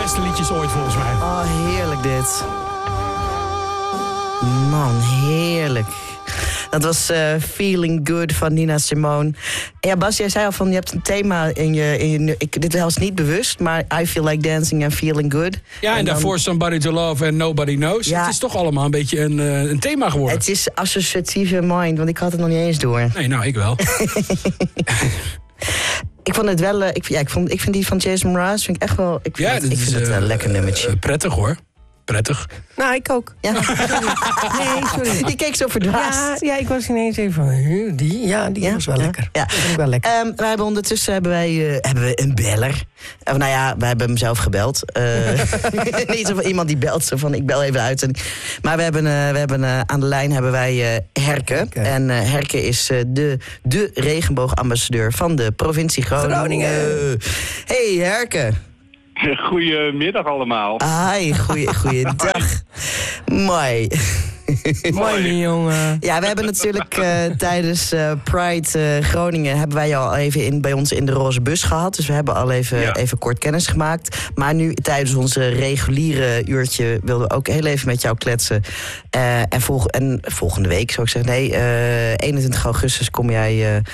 beste liedjes ooit volgens mij. Oh, heerlijk dit. Man, heerlijk. Dat was Feeling Good van Nina Simone. Ja, Bas, jij zei al van je hebt een thema in je dit was niet bewust, maar I Feel Like Dancing and Feeling Good. Ja, en daarvoor Somebody to Love and Nobody Knows. Ja. Het is toch allemaal een beetje een thema geworden. Het is associatieve mind, want ik had het nog niet eens door. Nee, nou, ik wel. Ik vond het wel. Ik vind die van Jason Mraz vind ik echt wel. Ik vind het een lekker nummertje. Prettig hoor. Prettig. Nou, ik ook. Ja. Nee, sorry. Die keek zo verdwaasd. Ja, ik was ineens even van, die was wel lekker. Ja. Dat vind ik wel lekker. We hebben ondertussen hebben we een beller. Nou ja, wij hebben hem zelf gebeld. Niet zo van iemand die belt, zo van ik bel even uit. Maar we hebben aan de lijn hebben wij Herke. Okay. En Herke is de regenboogambassadeur van de provincie Groningen. Hey Herke. Goedemiddag allemaal. Hi, goeiedag. Mooi. Mooi, jongen. Ja, we hebben natuurlijk tijdens Pride Groningen hebben wij al even bij ons in de roze bus gehad. Dus we hebben al even kort kennis gemaakt. Maar nu tijdens onze reguliere uurtje wilden we ook heel even met jou kletsen. En volgende week zou ik zeggen, 21 augustus kom jij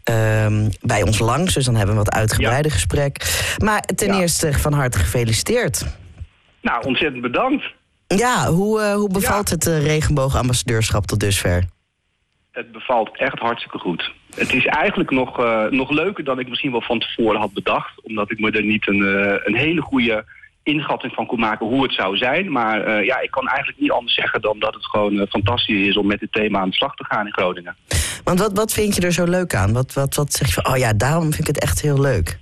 bij ons langs. Dus dan hebben we een wat uitgebreider gesprek. Maar ten eerste van harte gefeliciteerd. Nou, ontzettend bedankt. Ja, hoe bevalt het regenboogambassadeurschap tot dusver? Het bevalt echt hartstikke goed. Het is eigenlijk nog leuker dan ik misschien wel van tevoren had bedacht. Omdat ik me er niet een hele goede inschatting van kon maken hoe het zou zijn. Maar ik kan eigenlijk niet anders zeggen dan dat het gewoon fantastisch is om met dit thema aan de slag te gaan in Groningen. Want wat vind je er zo leuk aan? Wat zeg je van, oh ja, daarom vind ik het echt heel leuk?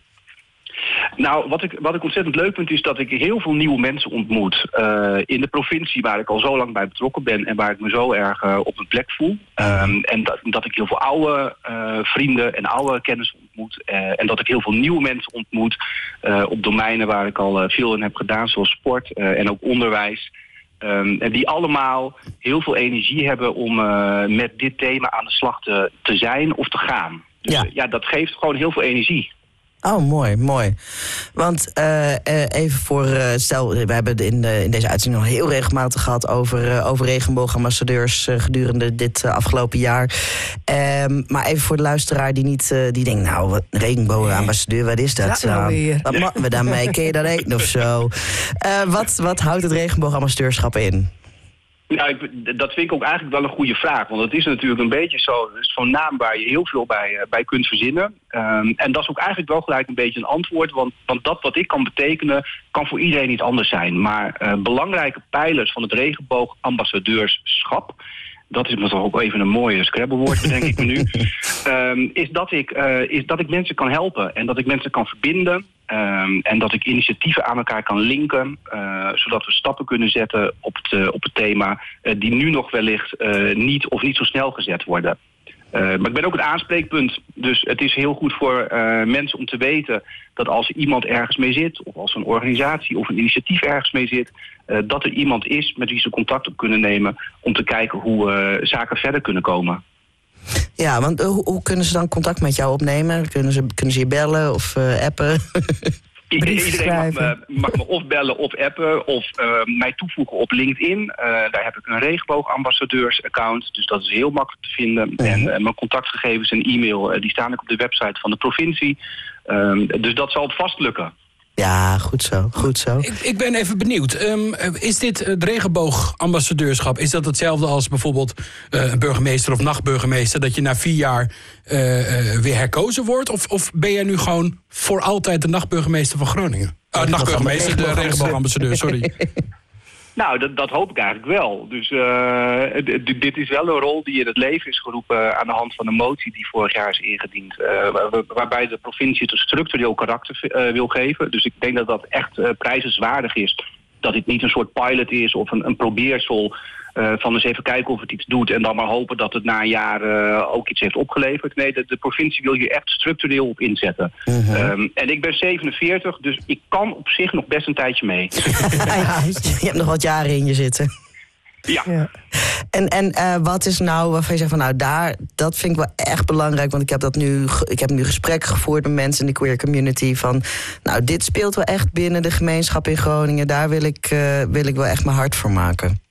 Nou, wat ik ontzettend leuk vind is dat ik heel veel nieuwe mensen ontmoet. In de provincie waar ik al zo lang bij betrokken ben en waar ik me zo erg op mijn plek voel. En dat ik heel veel oude vrienden en oude kennissen ontmoet. En dat ik heel veel nieuwe mensen ontmoet op domeinen waar ik al veel in heb gedaan, zoals sport en ook onderwijs. En die allemaal heel veel energie hebben om met dit thema aan de slag te zijn of te gaan. Dus dat geeft gewoon heel veel energie. Oh, mooi. Want even voor, stel, we hebben in deze uitzending al heel regelmatig gehad over regenboogambassadeurs gedurende dit afgelopen jaar. Maar even voor de luisteraar die denkt, nou, wat regenboogambassadeur, wat is dat? Wat maken we daarmee? Ken je dat eten of zo? Wat houdt het regenboogambassadeurschap in? Nou, dat vind ik ook eigenlijk wel een goede vraag. Want het is natuurlijk een beetje zo'n naam waar je heel veel bij kunt verzinnen. En dat is ook eigenlijk wel gelijk een beetje een antwoord. Want dat wat ik kan betekenen, kan voor iedereen niet anders zijn. Maar belangrijke pijlers van het regenboogambassadeurschap, dat is toch ook even een mooie Scrabblewoord, bedenk ik me nu. Is dat ik mensen kan helpen en dat ik mensen kan verbinden. En dat ik initiatieven aan elkaar kan linken, zodat we stappen kunnen zetten op het thema die nu nog wellicht niet zo snel gezet worden. Maar ik ben ook het aanspreekpunt. Dus het is heel goed voor mensen om te weten dat als iemand ergens mee zit, of als een organisatie of een initiatief ergens mee zit, dat er iemand is met wie ze contact op kunnen nemen om te kijken hoe zaken verder kunnen komen. Ja, want hoe kunnen ze dan contact met jou opnemen? Kunnen ze je bellen of appen? Iedereen mag me of bellen of appen of mij toevoegen op LinkedIn. Daar heb ik een regenboogambassadeursaccount, dus dat is heel makkelijk te vinden. En mijn contactgegevens en e-mail die staan ook op de website van de provincie. Dus dat zal vast lukken. Ja, goed zo. Ik ben even benieuwd. Is dit het regenboogambassadeurschap, is dat hetzelfde als bijvoorbeeld een burgemeester of nachtburgemeester, dat je na 4 jaar weer herkozen wordt? Of ben jij nu gewoon voor altijd de nachtburgemeester van Groningen? Nachtburgemeester, de regenboogambassadeur, sorry. Nou, dat hoop ik eigenlijk wel. Dus dit is wel een rol die in het leven is geroepen aan de hand van een motie die vorig jaar is ingediend. Waarbij de provincie het een structureel karakter wil geven. Dus ik denk dat dat echt prijzenswaardig is. Dat dit niet een soort pilot is of een probeersel van eens even kijken of het iets doet en dan maar hopen dat het na een jaar ook iets heeft opgeleverd. Nee, de provincie wil hier echt structureel op inzetten. En ik ben 47, dus ik kan op zich nog best een tijdje mee. Je hebt nog wat jaren in je zitten. Ja. En wat is nou waarvan je zegt van nou dat vind ik wel echt belangrijk, want ik heb nu gesprekken gevoerd met mensen in de queer community van nou dit speelt wel echt binnen de gemeenschap in Groningen, daar wil ik wel echt mijn hart voor maken.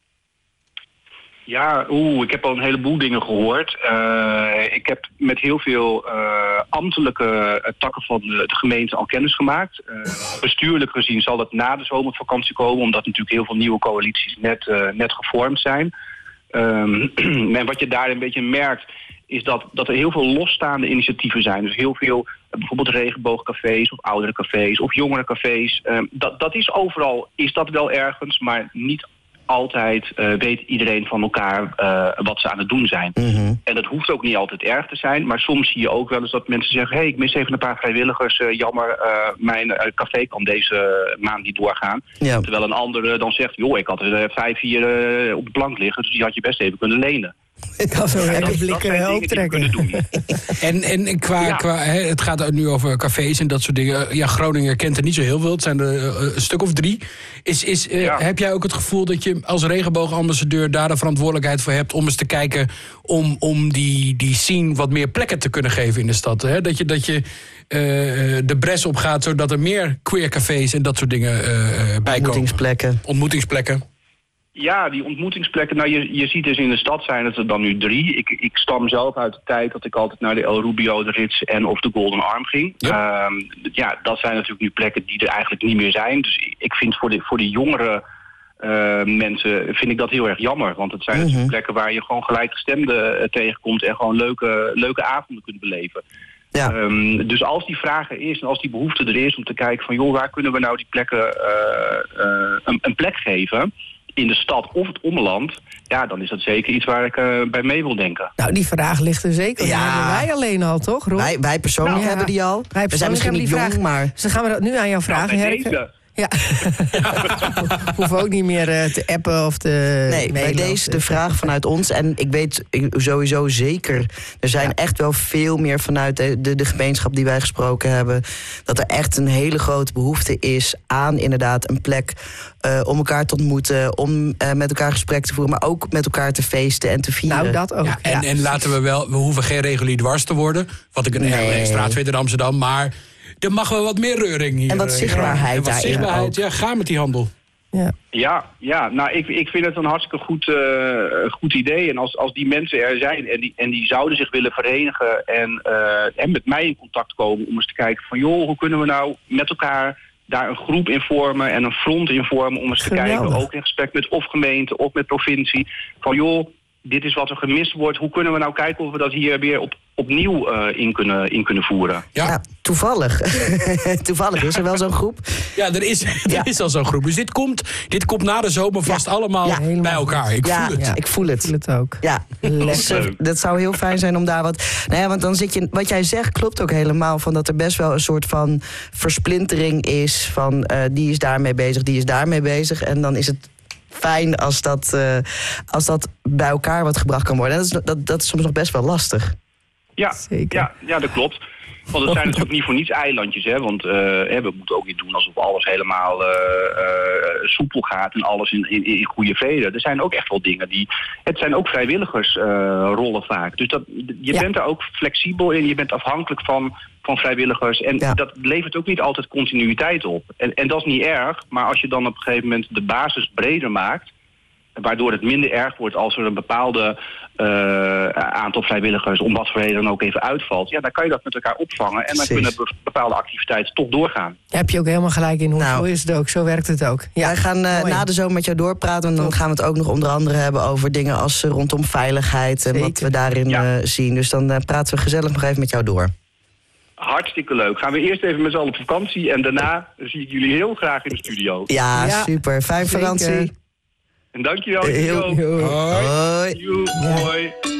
Ja, ik heb al een heleboel dingen gehoord. Ik heb met heel veel ambtelijke takken van de gemeente al kennis gemaakt. Bestuurlijk gezien zal het na de zomervakantie komen, omdat natuurlijk heel veel nieuwe coalities net gevormd zijn. En wat je daar een beetje merkt, is dat er heel veel losstaande initiatieven zijn. Dus heel veel, bijvoorbeeld regenboogcafés of ouderencafés of jongerencafés. Dat is overal, is dat wel ergens, maar niet altijd weet iedereen van elkaar wat ze aan het doen zijn. Mm-hmm. En dat hoeft ook niet altijd erg te zijn, maar soms zie je ook wel eens dat mensen zeggen, hey, ik mis even een paar vrijwilligers, jammer, mijn café kan deze maand niet doorgaan. Ja. Terwijl een andere dan zegt, joh, ik had er 5 hier op de plank liggen, dus die had je best even kunnen lenen. Ik kan zo een blikken optrekken. En qua het gaat nu over cafés en dat soort dingen. Ja, Groningen kent er niet zo heel veel. Het zijn er een stuk of 3. Heb jij ook het gevoel dat je als regenboogambassadeur daar de verantwoordelijkheid voor hebt om eens te kijken om die scene wat meer plekken te kunnen geven in de stad? Hè? Dat je de bres op gaat zodat er meer queer cafés en dat soort dingen bijkomen. Ontmoetingsplekken. Ja, die ontmoetingsplekken. Nou, je ziet dus in de stad zijn het er dan nu 3. Ik stam zelf uit de tijd dat ik altijd naar de El Rubio, de Ritz en of de Golden Arm ging. Ja. Dat zijn natuurlijk nu plekken die er eigenlijk niet meer zijn. Dus ik vind voor de jongere mensen vind ik dat heel erg jammer. Want het zijn natuurlijk plekken waar je gewoon gelijkgestemden tegenkomt en gewoon leuke avonden kunt beleven. Ja. Dus als die vraag er is en als die behoefte er is om te kijken van joh, waar kunnen we nou die plekken een plek geven in de stad of het ommeland, ja, dan is dat zeker iets waar ik bij mee wil denken. Nou, die vraag ligt er zeker. Ja. Die hebben wij alleen al, toch, Rob? Wij persoonlijk hebben die al. We zijn misschien niet jong, maar dus dan gaan we dat nu aan jou vragen, Herke. Ja. Hoeven ook niet meer te appen of te nee, bij deze de vraag vanuit ons. En ik weet sowieso zeker, er zijn echt wel veel meer vanuit de gemeenschap die wij gesproken hebben, dat er echt een hele grote behoefte is aan inderdaad een plek om elkaar te ontmoeten, om met elkaar gesprek te voeren, maar ook met elkaar te feesten en te vieren. Nou, dat ook. Ja, en laten we hoeven geen regulier dwars te worden, wat ik een straat vind in Amsterdam, maar er mag wel wat meer reuring hier. En wat zichtbaarheid en wat zichtbaarheid, ja, ga met die handel. Ja, nou, ik vind het een hartstikke goed idee. En als die mensen er zijn en die zouden zich willen verenigen en met mij in contact komen om eens te kijken van joh, hoe kunnen we nou met elkaar daar een groep in vormen en een front in vormen om eens te kijken, ook in gesprek met of gemeente of met provincie, van joh, dit is wat er gemist wordt. Hoe kunnen we nou kijken of we dat hier weer opnieuw in kunnen voeren? Ja, toevallig. Toevallig is er wel zo'n groep. Ja, er is al zo'n groep. Dus dit komt na de zomer vast allemaal bij elkaar. Ik voel het. Ja, ik voel het. Ik voel het ook. Ja, dat zou heel fijn zijn om daar wat. Nou ja, want dan zit je. Wat jij zegt klopt ook helemaal. Van dat er best wel een soort van versplintering is. Van die is daarmee bezig, die is daarmee bezig. En dan is het fijn als dat bij elkaar wat gebracht kan worden. En dat is soms nog best wel lastig. Ja, zeker. Ja, dat klopt. Want het zijn natuurlijk niet voor niets eilandjes, hè. Want we moeten ook niet doen alsof alles helemaal soepel gaat en alles in goede vrede. Er zijn ook echt wel dingen het zijn ook vrijwilligersrollen vaak. Dus je bent daar ook flexibel in, je bent afhankelijk van vrijwilligers. En dat levert ook niet altijd continuïteit op. En dat is niet erg, maar als je dan op een gegeven moment de basis breder maakt, waardoor het minder erg wordt als er een bepaalde aantal vrijwilligers om wat voor reden dan ook even uitvalt, ja, dan kan je dat met elkaar opvangen en dan kunnen bepaalde activiteiten toch doorgaan. Daar heb je ook helemaal gelijk in. Zo is het ook. Zo werkt het ook. Ja, wij gaan na de zomer met jou doorpraten en dan gaan we het ook nog onder andere hebben over dingen als rondom veiligheid en wat we daarin zien. Dus dan praten we gezellig nog even met jou door. Hartstikke leuk. Gaan we eerst even met z'n allen op vakantie en daarna zie ik jullie heel graag in de studio. Ja, super. Fijne vakantie. En dankjewel. Hoi. Hoi.